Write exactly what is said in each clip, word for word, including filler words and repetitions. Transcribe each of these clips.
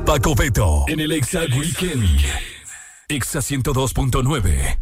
Paco Beto en el Exa Weekend. Exa ciento dos punto nueve.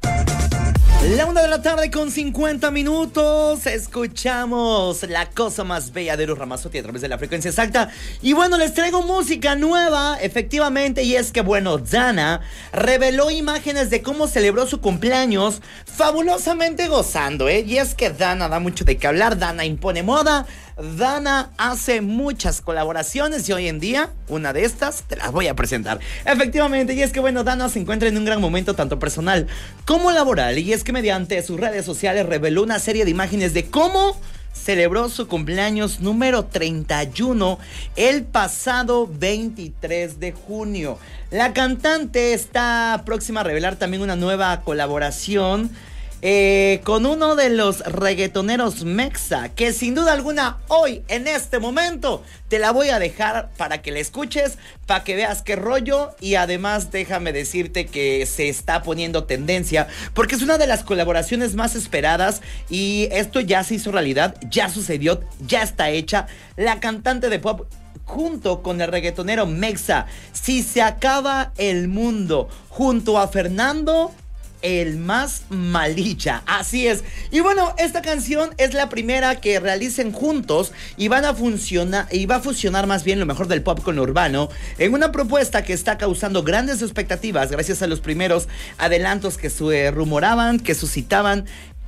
La una de la tarde con cincuenta minutos. Escuchamos la cosa más bella de Eros Ramazzotti a través de la frecuencia exacta. Y bueno, les traigo música nueva, efectivamente. Y es que bueno, Dana reveló imágenes de cómo celebró su cumpleaños, fabulosamente gozando, ¿eh? Y es que Dana da mucho de qué hablar. Dana impone moda. Dana hace muchas colaboraciones y hoy en día una de estas te las voy a presentar. Efectivamente, y es que bueno, Dana se encuentra en un gran momento tanto personal como laboral, y es que mediante sus redes sociales reveló una serie de imágenes de cómo celebró su cumpleaños número treinta y uno el pasado veintitrés de junio. La cantante está próxima a revelar también una nueva colaboración Eh, con uno de los reggaetoneros mexa, que sin duda alguna hoy, en este momento, te la voy a dejar para que la escuches, para que veas qué rollo. Y además déjame decirte que se está poniendo tendencia, porque es una de las colaboraciones más esperadas, y esto ya se hizo realidad, ya sucedió, ya está hecha. La cantante de pop junto con el reggaetonero mexa, Si se acaba el mundo, junto a Fernando el más malilla, así es. Y bueno, esta canción es la primera que realicen juntos y van a funcionar, y va a fusionar más bien lo mejor del pop con lo urbano, en una propuesta que está causando grandes expectativas gracias a los primeros adelantos que se rumoraban, que suscitaban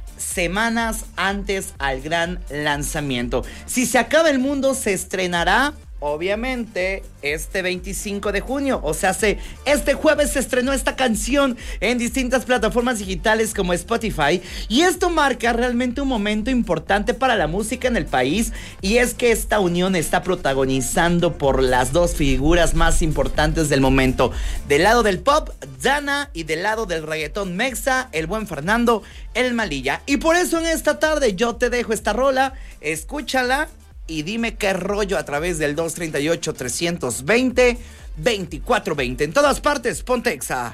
semanas antes al gran lanzamiento. Si se acaba el mundo se estrenará obviamente este veinticinco de junio, o sea, se, este jueves se estrenó esta canción en distintas plataformas digitales como Spotify, y esto marca realmente un momento importante para la música en el país, y es que esta unión está protagonizando por las dos figuras más importantes del momento, del lado del pop, Dana, y del lado del reggaetón mexa, el buen Fernando, el malilla. Y por eso en esta tarde yo te dejo esta rola, escúchala y dime qué rollo a través del dos treinta y ocho, trescientos veinte, veinticuatro veinte. En todas partes, ponte Exa.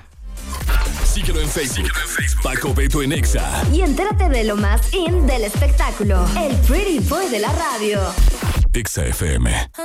Síguelo en Facebook, Síguelo en Facebook. Paco Beto en Exa. Y entérate de lo más in del espectáculo. El Pretty Boy de la radio. Exa F M.